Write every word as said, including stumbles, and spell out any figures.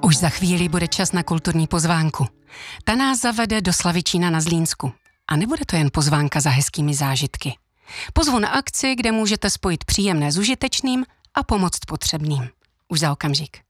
Už za chvíli bude čas na kulturní pozvánku. Ta nás zavede do Slavičína na Zlínsku. A nebude to jen pozvánka za hezkými zážitky. Pozvu na akci, kde můžete spojit příjemné s užitečným a pomoct potřebným. Už za okamžik.